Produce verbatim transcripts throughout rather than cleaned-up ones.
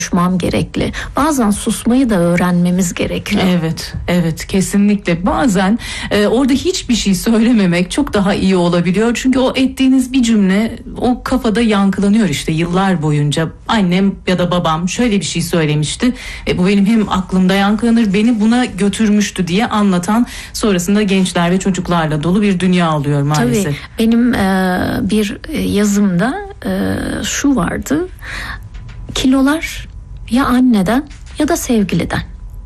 konuşmam gerekli. Bazen susmayı da öğrenmemiz gerekiyor. Evet, evet, kesinlikle. Bazen e, orada hiçbir şey söylememek çok daha iyi olabiliyor. Çünkü o ettiğiniz bir cümle o kafada yankılanıyor işte yıllar boyunca. Annem ya da babam şöyle bir şey söylemişti ve bu benim hem aklımda yankılanır, beni buna götürmüştü diye anlatan, sonrasında gençler ve çocuklarla dolu bir dünya oluyor maalesef. Tabii benim e, bir yazımda e, şu vardı: kilolar ya anneden ya da sevgiliden.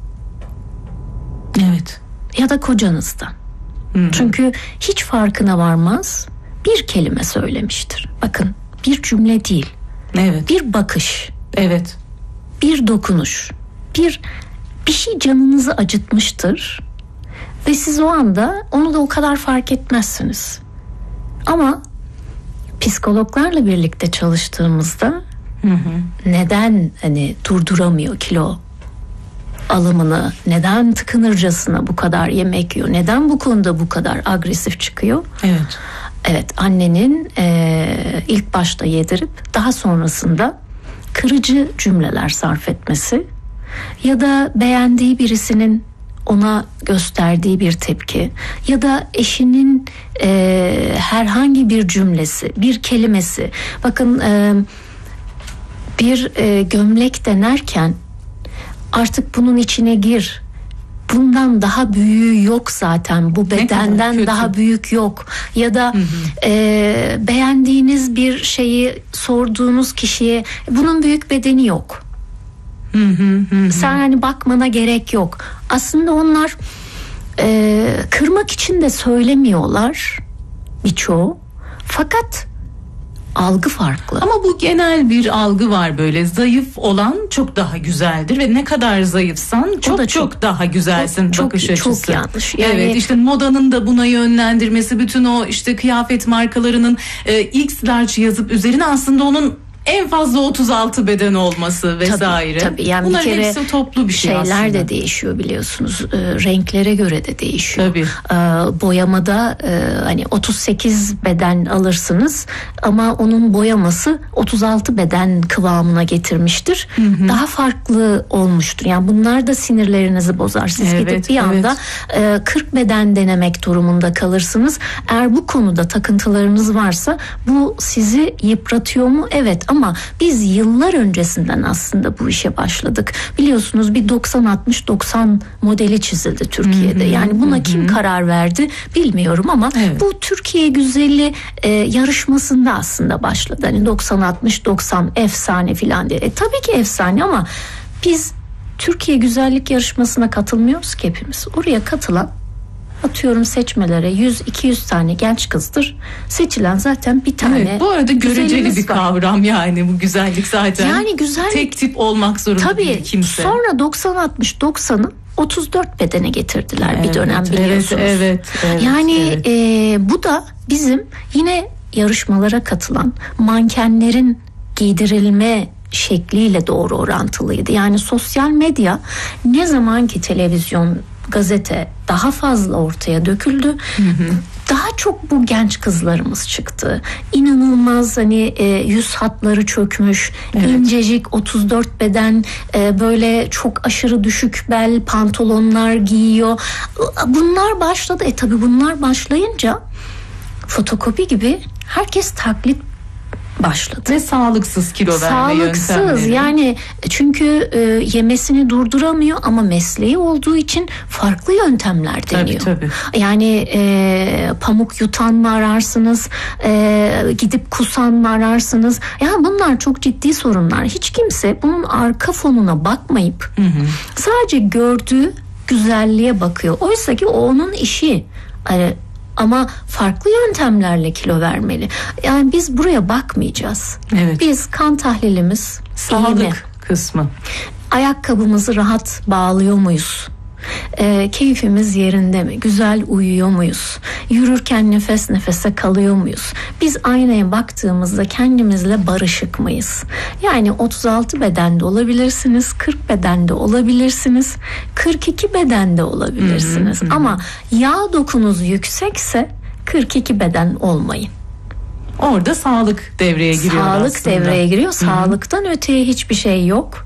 Evet. Ya da kocanızdan. Hı-hı. Çünkü hiç farkına varmaz, bir kelime söylemiştir. Bakın, bir cümle değil. Evet. Bir bakış. Evet. Bir dokunuş. Bir bir şey canınızı acıtmıştır. Ve siz o anda onu da o kadar fark etmezsiniz. Ama psikologlarla birlikte çalıştığımızda hı hı. neden hani durduramıyor kilo alımını, neden tıkınırcasına bu kadar yemek yiyor, neden bu konuda bu kadar agresif çıkıyor? Evet. Evet, annenin e, ilk başta yedirip daha sonrasında kırıcı cümleler sarf etmesi ya da beğendiği birisinin ona gösterdiği bir tepki ya da eşinin e, herhangi bir cümlesi, bir kelimesi. Bakın e, bir e, gömlek denerken artık bunun içine gir, bundan daha büyüğü yok zaten, bu bedenden daha büyük yok ya da hı hı. E, beğendiğiniz bir şeyi sorduğunuz kişiye bunun büyük bedeni yok. Hı hı hı. Sen hani bakmana gerek yok. Aslında onlar e, kırmak için de söylemiyorlar birçoğu. Fakat algı farklı. Ama bu genel bir algı var, böyle zayıf olan çok daha güzeldir ve ne kadar zayıfsan çok çok, çok daha güzelsin çok, bakış çok, açısı. Çok yanlış. Yani, evet, işte modanın da buna yönlendirmesi, bütün o işte kıyafet markalarının e, X large yazıp üzerine aslında onun en fazla otuz altı beden olması vesaire. Tabii, tabii. Yani bunların bir kere hepsi toplu bir şey şeyler aslında. de değişiyor biliyorsunuz. E, renklere göre de değişiyor. Tabii. E, boyamada e, hani otuz sekiz beden alırsınız ama onun boyaması otuz altı beden kıvamına getirmiştir. Hı hı. Daha farklı olmuştur. Yani bunlar da sinirlerinizi bozar. Siz evet, gidip bir anda evet. e, kırk beden denemek durumunda kalırsınız. Eğer bu konuda takıntılarınız varsa bu sizi yıpratıyor mu? Evet. Ama biz yıllar öncesinden aslında bu işe başladık. Biliyorsunuz bir doksan altmış doksan modeli çizildi Türkiye'de. Hı hı, yani buna hı. kim karar verdi bilmiyorum ama evet. bu Türkiye Güzelliği e, yarışmasında aslında başladı. Hani doksan altmış doksan efsane filan diye. E, tabii ki efsane ama biz Türkiye Güzellik Yarışması'na katılmıyoruz ki hepimiz. Oraya katılan, atıyorum seçmelere yüz iki yüz tane genç kızdır. Seçilen zaten bir tane. Evet, bu arada göreceli bir var. Kavram yani bu güzellik zaten. Yani güzellik tek tip olmak zorunda tabii, değil kimse. Sonra doksan altmış doksanı otuz dört bedene getirdiler evet, bir dönem biliyorsunuz. Evet, evet, evet, yani evet. E, bu da bizim yine yarışmalara katılan mankenlerin giydirilme şekliyle doğru orantılıydı. Yani sosyal medya ne zaman ki televizyon, gazete daha fazla ortaya döküldü. Hı hı. Daha çok bu genç kızlarımız çıktı. İnanılmaz hani e, yüz hatları çökmüş, evet. incecik otuz dört beden, e, böyle çok aşırı düşük bel pantolonlar giyiyor. Bunlar başladı. E tabii bunlar başlayınca fotokopi gibi herkes taklit başladı. Ve sağlıksız kilo verme yöntemleri. Sağlıksız yani çünkü e, yemesini durduramıyor ama mesleği olduğu için farklı yöntemler deniyor. Tabii, tabii. Yani e, pamuk yutan mı ararsınız, e, gidip kusan mı ararsınız? Yani bunlar çok ciddi sorunlar. Hiç kimse bunun arka fonuna bakmayıp hı hı. sadece gördüğü güzelliğe bakıyor. Oysa ki o onun işi. Yani ama farklı yöntemlerle kilo vermeli. Yani biz buraya bakmayacağız. Evet. Biz kan tahlilimiz sağlık iyi mi? Kısmı. Ayakkabımızı rahat bağlıyor muyuz? E, keyfimiz yerinde mi? Güzel uyuyor muyuz? Yürürken nefes nefese kalıyor muyuz? Biz aynaya baktığımızda kendimizle barışık mıyız? Yani otuz altı bedende olabilirsiniz, kırk bedende olabilirsiniz, kırk iki bedende olabilirsiniz. Hı hı hı. Ama yağ dokunuz yüksekse kırk iki beden olmayın. Orada sağlık devreye giriyor Sağlık aslında. devreye giriyor. Hı-hı. Sağlıktan öteye hiçbir şey yok.